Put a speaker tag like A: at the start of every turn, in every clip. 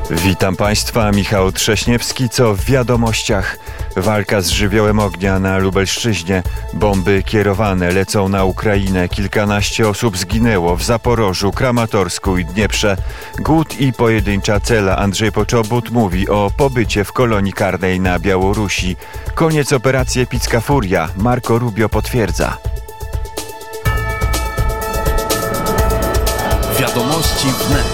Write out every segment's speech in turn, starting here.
A: Witam Państwa, Michał Trześniewski. Co w wiadomościach? Walka z żywiołem ognia na Lubelszczyźnie. Bomby kierowane lecą na Ukrainę. Kilkanaście osób zginęło w Zaporożu, Kramatorsku i Dnieprze. Głód i pojedyncza cela. Andrzej Poczobut mówi o pobycie w kolonii karnej na Białorusi. Koniec operacji Epicka Furia. Marco Rubio potwierdza.
B: Wiadomości wnet.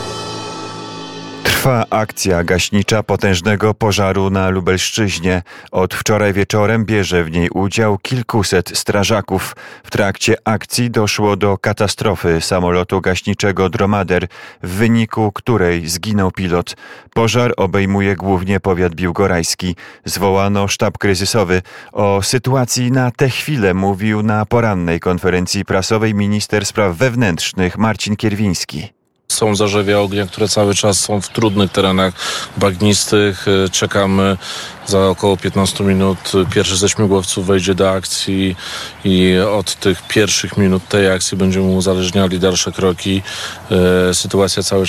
A: Trwa akcja gaśnicza potężnego pożaru na Lubelszczyźnie. Od wczoraj wieczorem bierze w niej udział kilkuset strażaków. W trakcie akcji doszło do katastrofy samolotu gaśniczego Dromader, w wyniku której zginął pilot. Pożar obejmuje głównie powiat biłgorajski. Zwołano sztab kryzysowy. O sytuacji na tę chwilę mówił na porannej konferencji prasowej minister spraw wewnętrznych Marcin Kierwiński.
C: Są zarzewia ognia, które cały czas są w trudnych terenach bagnistych. Czekamy za około 15 minut. Pierwszy ze śmigłowców wejdzie do akcji i od tych pierwszych minut tej akcji będziemy uzależniali dalsze kroki. Sytuacja cały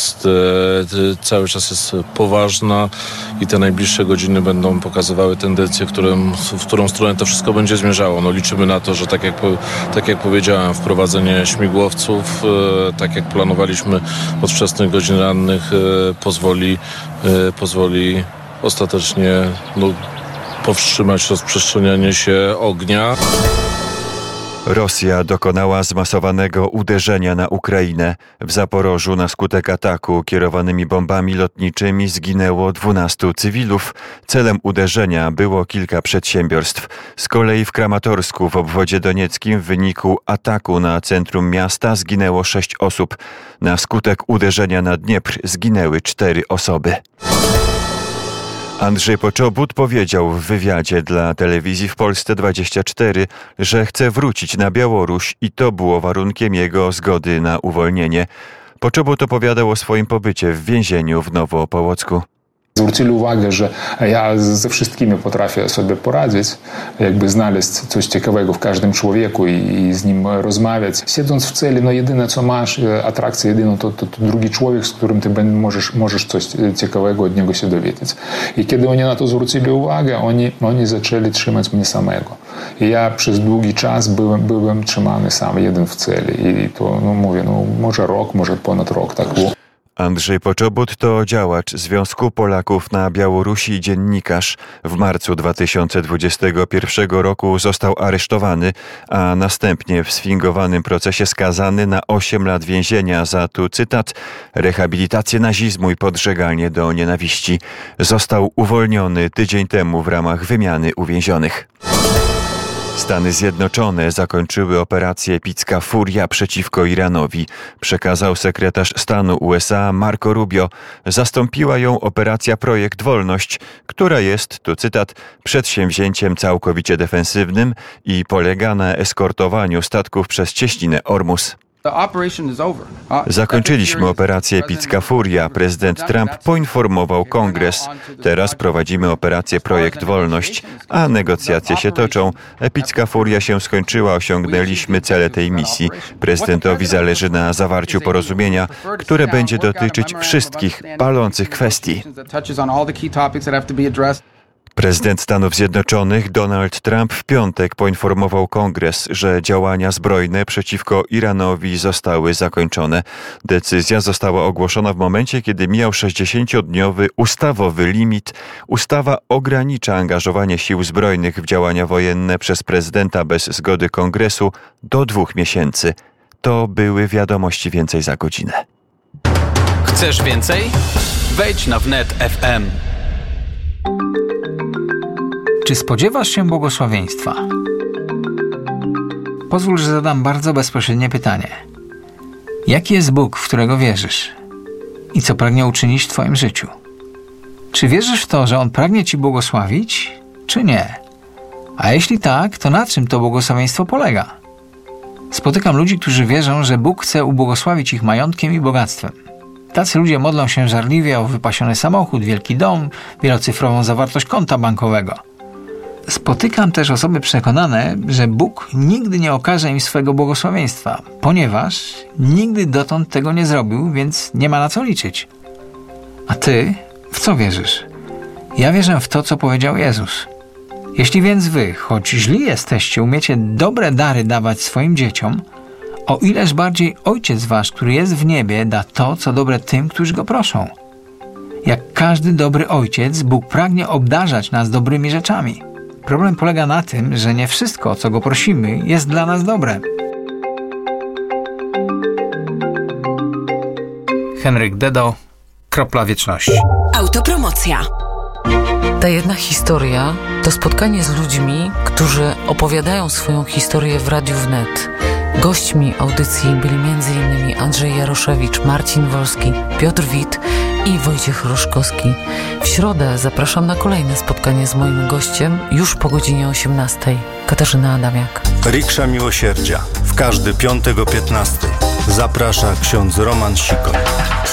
C: czas jest poważna i te najbliższe godziny będą pokazywały tendencję, w którą stronę to wszystko będzie zmierzało. No, liczymy na to, że tak jak powiedziałem, wprowadzenie śmigłowców, tak jak planowaliśmy od wczesnych godzin rannych, pozwoli ostatecznie powstrzymać rozprzestrzenianie się ognia.
A: Rosja dokonała zmasowanego uderzenia na Ukrainę. W Zaporożu na skutek ataku kierowanymi bombami lotniczymi zginęło 12 cywilów. Celem uderzenia było kilka przedsiębiorstw. Z kolei w Kramatorsku w obwodzie donieckim w wyniku ataku na centrum miasta zginęło 6 osób. Na skutek uderzenia na Dniepr zginęły 4 osoby. Andrzej Poczobut powiedział w wywiadzie dla telewizji w Polsce 24, że chce wrócić na Białoruś i to było warunkiem jego zgody na uwolnienie. Poczobut opowiadał o swoim pobycie w więzieniu w Nowopołocku.
D: Zwrócili uwagę, że ja ze wszystkimi potrafię sobie poradzić, znaleźć coś ciekawego w każdym człowieku i z nim rozmawiać. Siedząc w celi, jedyne co masz, atrakcję jedyną to drugi człowiek, z którym ty możesz coś ciekawego od niego się dowiedzieć. I kiedy oni na to zwrócili uwagę, oni zaczęli trzymać mnie samego. I ja przez długi czas byłem trzymany sam jeden w celi. I to, może rok, może ponad rok tak było.
A: Andrzej Poczobut to działacz Związku Polaków na Białorusi i dziennikarz. W marcu 2021 roku został aresztowany, a następnie w sfingowanym procesie skazany na 8 lat więzienia za, tu cytat, rehabilitację nazizmu i podżeganie do nienawiści. Został uwolniony tydzień temu w ramach wymiany uwięzionych. Stany Zjednoczone zakończyły operację Epicka Furia przeciwko Iranowi, przekazał sekretarz stanu USA Marco Rubio. Zastąpiła ją operacja Projekt Wolność, która jest, tu cytat, przedsięwzięciem całkowicie defensywnym i polega na eskortowaniu statków przez cieśninę Ormus. Zakończyliśmy operację Epicka Furia. Prezydent Trump poinformował Kongres. Teraz prowadzimy operację Projekt Wolność, a negocjacje się toczą. Epicka Furia się skończyła, osiągnęliśmy cele tej misji. Prezydentowi zależy na zawarciu porozumienia, które będzie dotyczyć wszystkich palących kwestii. Prezydent Stanów Zjednoczonych Donald Trump w piątek poinformował Kongres, że działania zbrojne przeciwko Iranowi zostały zakończone. Decyzja została ogłoszona w momencie, kiedy mijał 60-dniowy ustawowy limit. Ustawa ogranicza angażowanie sił zbrojnych w działania wojenne przez prezydenta bez zgody Kongresu do 2 miesięcy. To były wiadomości, więcej za godzinę.
B: Chcesz więcej? Wejdź na wnet FM.
E: Czy spodziewasz się błogosławieństwa? Pozwól, że zadam bardzo bezpośrednie pytanie. Jaki jest Bóg, w którego wierzysz? I co pragnie uczynić w twoim życiu? Czy wierzysz w to, że On pragnie ci błogosławić, czy nie? A jeśli tak, to na czym to błogosławieństwo polega? Spotykam ludzi, którzy wierzą, że Bóg chce ubłogosławić ich majątkiem i bogactwem. Tacy ludzie modlą się żarliwie o wypasiony samochód, wielki dom, wielocyfrową zawartość konta bankowego. Spotykam też osoby przekonane, że Bóg nigdy nie okaże im swego błogosławieństwa, ponieważ nigdy dotąd tego nie zrobił, więc nie ma na co liczyć. A ty w co wierzysz? Ja wierzę w to, co powiedział Jezus. Jeśli więc wy, choć źli jesteście, umiecie dobre dary dawać swoim dzieciom, o ileż bardziej Ojciec wasz, który jest w niebie, da to, co dobre tym, którzy go proszą. Jak każdy dobry ojciec, Bóg pragnie obdarzać nas dobrymi rzeczami. Problem polega na tym, że nie wszystko, o co go prosimy, jest dla nas dobre.
B: Henryk Dedo, Kropla Wieczności.
F: Autopromocja.
G: Ta jedna historia to spotkanie z ludźmi, którzy opowiadają swoją historię w Radiu Wnet. Gośćmi audycji byli m.in. Andrzej Jaroszewicz, Marcin Wolski, Piotr Wit i Wojciech Roszkowski. W środę zapraszam na kolejne spotkanie z moim gościem już po godzinie 18:00. Katarzyna Adamiak.
H: Riksza Miłosierdzia. W każdy piątek o 15:00. Zaprasza ksiądz Roman Sikor.